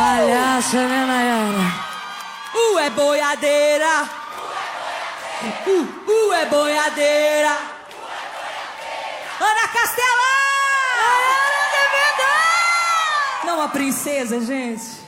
Palhaça, né, Nayara? É boiadeira. É boiadeira. Ana Castela! Nayara de Verdade! Não a princesa, gente.